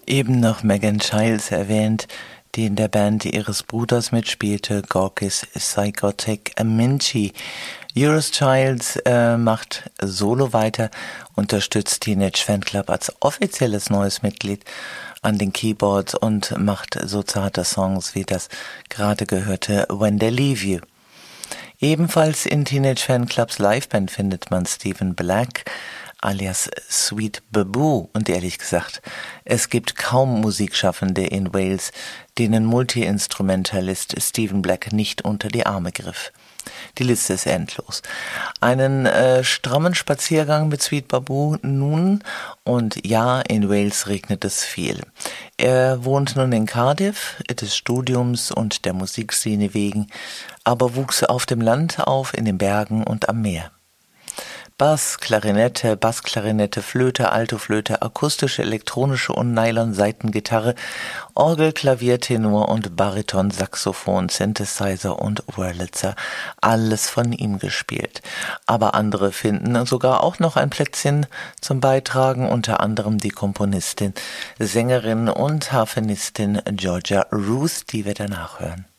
Eben noch Megan Childs erwähnt, die in der Band ihres Bruders mitspielte, Gorkis Psychotic Minchi. Eurus Childs macht solo weiter, unterstützt Teenage Fanclub als offizielles neues Mitglied an den Keyboards und macht so zarte Songs wie das gerade gehörte When They Leave You. Ebenfalls in Teenage Fanclubs Liveband findet man Stephen Black alias Sweet Baboo, und ehrlich gesagt, es gibt kaum Musikschaffende in Wales, denen Multi-Instrumentalist Stephen Black nicht unter die Arme griff. Die Liste ist endlos. Einen strammen Spaziergang mit Sweet Baboo nun, und ja, in Wales regnet es viel. Er wohnt nun in Cardiff, des Studiums und der Musikszene wegen, aber wuchs auf dem Land auf, in den Bergen und am Meer. Bassklarinette, Flöte, Altoflöte, akustische, elektronische und Nylon-Saitengitarre, Orgel, Klavier, Tenor und Bariton, Saxophon, Synthesizer und Wurlitzer. Alles von ihm gespielt. Aber andere finden sogar auch noch ein Plätzchen zum Beitragen, unter anderem die Komponistin, Sängerin und Harfenistin Georgia Ruth, die wir danach hören.